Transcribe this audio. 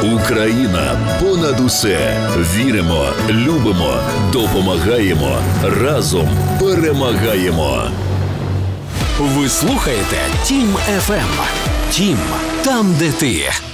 Україна понад усе. Віримо, любимо, допомагаємо. Разом перемагаємо. Ви слухаєте Тім ФМ. Тім – там, де ти.